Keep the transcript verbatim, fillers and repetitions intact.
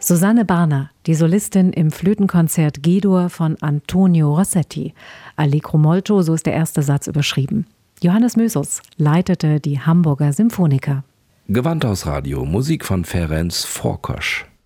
Susanne Barner, die Solistin im Flötenkonzert G-Dur von Antonio Rossetti. Allegro molto, so ist der erste Satz überschrieben. Johannes Mösus leitete die Hamburger Symphoniker. Gewandhausradio, Musik von Ferenc Forkos.